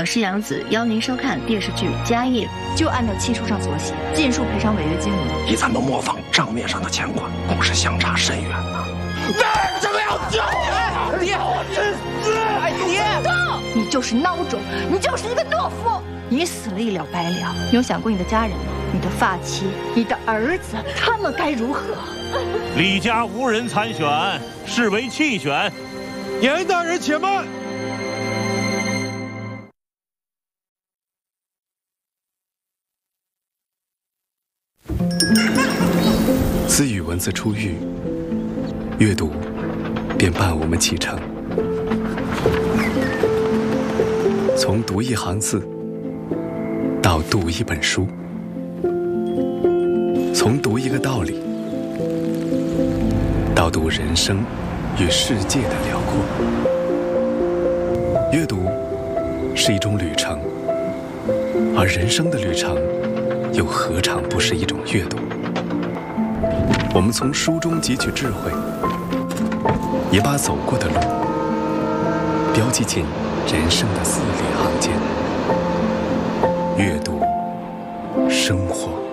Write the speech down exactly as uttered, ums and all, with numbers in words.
我是杨紫，邀您收看电视剧《家业》， 就按照契书上所写，尽数赔偿违约金额。 与咱们磨坊账面上的钱款，更是相差甚远呐。为什么要救我？ 爹， 我真死！ 哎，爹，你就是孬种，你就是一个懦夫，你死了一了百了。你有想过你的家人吗？你的发妻，你的儿子，他们该如何？ 李家无人参选，视为弃选。 严大人，且慢。 自语文字出狱，阅读便伴我们启程。从读一行字到读一本书，从读一个道理到读人生与世界的辽阔。阅读是一种旅程，而人生的旅程又何尝不是一种阅读？我们从书中汲取智慧，也把走过的路标记进人生的字里行间。阅读，生活。